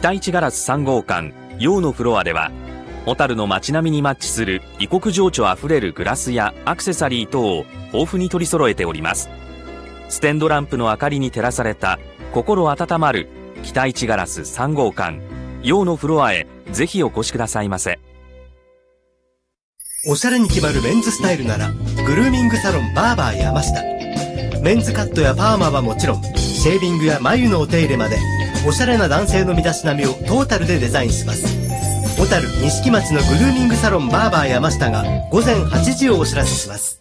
北一ガラス3号館陽のフロアでは、小樽の街並みにマッチする異国情緒あふれるグラスやアクセサリー等を豊富に取り揃えております。ステンドランプの明かりに照らされた心温まる北一ガラス3号館陽のフロアへぜひお越しくださいませ。 おしゃれに決まるメンズスタイルならグルーミングサロンバーバー山下。メンズカットやパーマはもちろん、シェービングや眉のお手入れまでおしゃれな男性の身だしなみをトータルでデザインします。小樽錦町のグルーミングサロンバーバー山下が午前8時をお知らせします。